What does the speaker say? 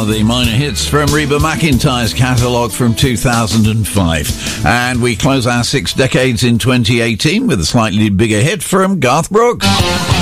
of the minor hits from Reba McEntire's catalogue from 2005. And we close our 6 decades in 2018 with a slightly bigger hit from Garth Brooks.